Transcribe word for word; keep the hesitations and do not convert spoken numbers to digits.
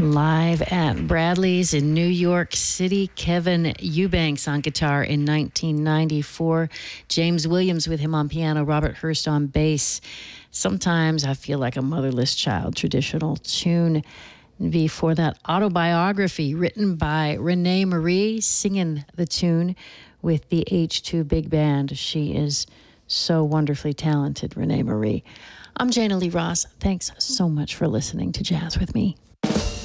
Live at Bradley's in New York City, Kevin Eubanks on guitar in nineteen ninety-four. James Williams with him on piano, Robert Hurst on bass. Sometimes I Feel Like a Motherless Child, traditional tune. Before that, Autobiography, written by Renee Marie, singing the tune with the H two Big Band. She is so wonderfully talented, Renee Marie. I'm Jana Lee Ross. Thanks so much for listening to Jazz with Me.